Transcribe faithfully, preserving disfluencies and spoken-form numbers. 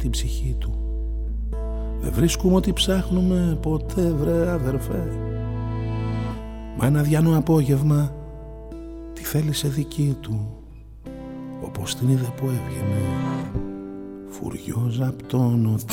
την ψυχή του. Δεν βρίσκουμε ό,τι ψάχνουμε ποτέ, βρε αδερφέ. Μα ένα διάνο απόγευμα τη θέλησε δική του, όπως την είδε που έβγαινε φουριόζα απ' τον